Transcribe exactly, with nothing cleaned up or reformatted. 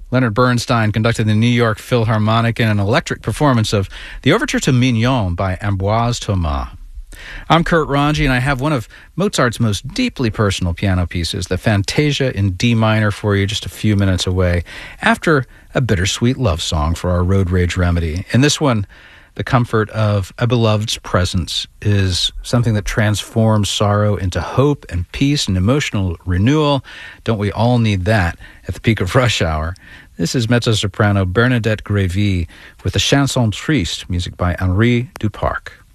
Leonard Bernstein conducted the New York Philharmonic in an electric performance of the Overture to Mignon by Ambroise Thomas. I'm Kurt Ranji, and I have one of Mozart's most deeply personal piano pieces, the Fantasia in D minor, for you just a few minutes away, after a bittersweet love song for our road rage remedy. In this one, the comfort of a beloved's presence is something that transforms sorrow into hope and peace and emotional renewal. Don't we all need that at the peak of rush hour? This is mezzo-soprano Bernadette Grévy with the Chanson Triste, music by Henri Duparc.